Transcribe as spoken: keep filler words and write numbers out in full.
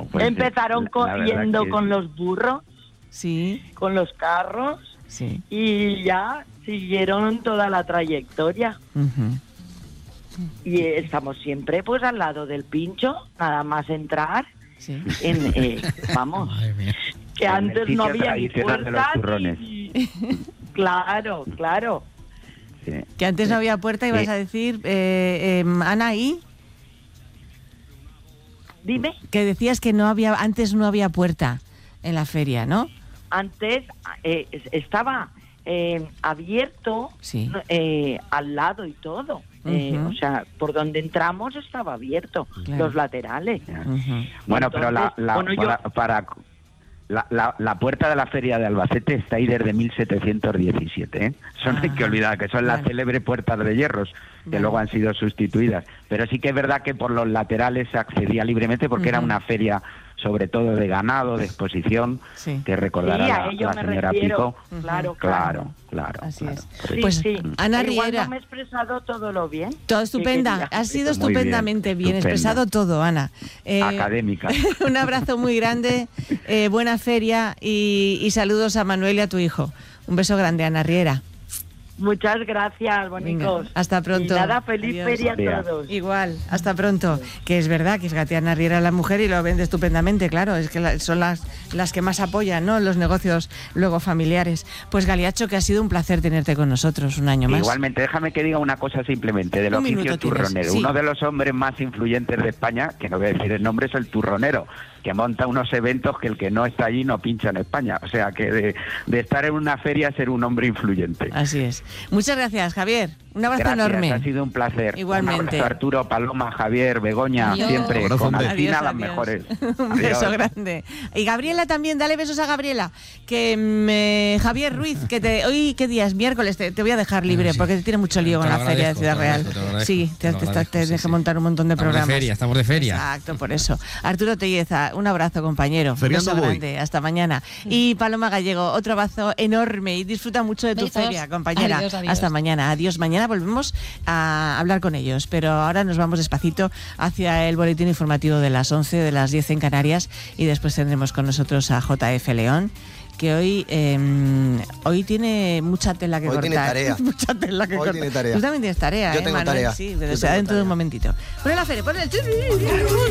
pues, Empezaron la corriendo que... con los burros, sí, con los carros, sí. y ya siguieron toda la trayectoria. Uh-huh. Y eh, estamos siempre pues al lado del Pincho, nada más entrar. Sí. En, eh, vamos, que En el antes sitio no había ni tradicional de los puerta turrones. ni... Claro, claro. Sí. Que antes no había puerta, ibas Sí. a decir, eh, eh, Ana, ¿y? Dime, Que decías que no había, antes no había puerta en la feria, ¿no? antes eh, es- estaba eh, abierto Sí. eh, al lado y todo. Eh, Ujú. o sea, por donde entramos estaba abierto, Claro. los laterales. Uh-huh. Bueno, pero la, Entonces, la- bueno, yo- para, para- la, la- la puerta de la feria de Albacete está ahí desde mil setecientos diecisiete, ¿eh? Eso no hay Ah, que olvidar, que son vale. las célebres puertas de hierros, que Vale. luego han sido sustituidas. Pero sí que es verdad que por los laterales se accedía libremente porque era Ujú. una feria sobre todo de ganado, de exposición, Sí. que recordará Sí, a la, ello la me señora refiero. Pico. Claro, Claro, claro. Así claro. es. Por Sí, Pues, sí. Ana Igual Riera. no me he expresado todo lo bien. Todo que estupenda, quería. has sido Muy bien, estupendamente bien, estupenda. expresado todo, Ana. Eh, Académica. Un abrazo muy grande, eh, buena feria y, y saludos a Manuel y a tu hijo. Un beso grande, Ana Riera. Muchas gracias, bonicos. Venga, hasta pronto. Y nada, feliz Adiós. feria Adiós. a todos. Igual, hasta pronto. Que es verdad que es Gatiana Riera la mujer y lo vende estupendamente, claro. Es que la- son las, las que más apoyan, ¿no? Los negocios luego familiares. Pues Galiacho, que ha sido un placer tenerte con nosotros un año más. Igualmente, déjame que diga una cosa simplemente del Un oficio minuto tienes, turronero. sí. Uno de los hombres más influyentes de España, que no voy a decir el nombre, es el turronero, que monta unos eventos que el que no está allí no pincha en España. O sea, que de, de estar en una feria ser un hombre influyente. Así es. Muchas gracias, Javier. Un abrazo Gracias, enorme. ha sido un placer. Igualmente. Un abrazo, Arturo, Paloma, Javier, Begoña, Adiós. siempre Abrazo, con hombre. Alcina Adiós, las adiós. mejores. Un Adiós. beso grande. Y Gabriela también, dale besos a Gabriela. Que mm, Javier Ruiz, que te, hoy, ¿qué día es? Miércoles, te, te voy a dejar libre Eh, sí. porque te tiene mucho lío Te con lo la feria de agradezco, Ciudad te lo Real. agradezco, te lo agradezco, Sí, te te, lo te, te, agradezco, te sí, dejé sí. montar un montón de Estamos programas. de feria, estamos de feria. Exacto, por eso. Arturo Telleza, un abrazo, compañero. Un Feriando beso voy. grande. Hasta mañana. Y Paloma Gallego, otro abrazo enorme y disfruta mucho de tu Besos. feria, compañera. Adiós, adiós. Hasta mañana. Adiós. Mañana volvemos a hablar con ellos, pero ahora nos vamos despacito hacia el boletín informativo de las once, de las diez en Canarias, y después tendremos con nosotros a J F León, que hoy eh, hoy tiene mucha tela que Hoy cortar. tiene tarea. mucha tela que Hoy cortar. tiene tarea. Tú también tienes tarea, Yo ¿eh, tengo Manuel? tarea. Sí, Yo pero tengo será dentro de tarea. un momentito. Pon la feria, pon el...